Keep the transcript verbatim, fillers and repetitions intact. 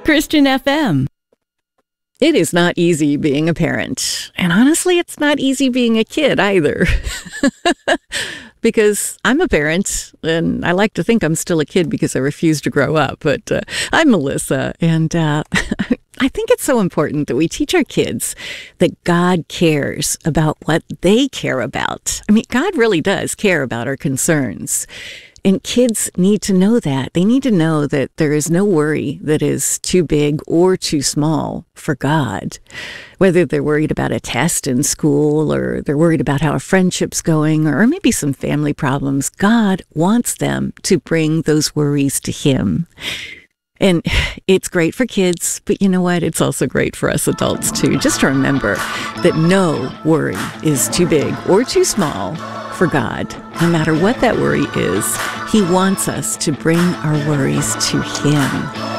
Christian F M. It is not easy being a parent. And honestly, it's not easy being a kid either. Because I'm a parent, and I like to think I'm still a kid because I refuse to grow up. But uh, I'm Melissa, and uh, I think it's so important that we teach our kids that God cares about what they care about. I mean, God really does care about our concerns. And kids need to know that. They need to know that there is no worry that is too big or too small for God. Whether they're worried about a test in school, or they're worried about how a friendship's going, or maybe some family problems, God wants them to bring those worries to Him. And it's great for kids, but you know what? It's also great for us adults too. Just to remember that no worry is too big or too small for God. No matter what that worry is, He wants us to bring our worries to Him.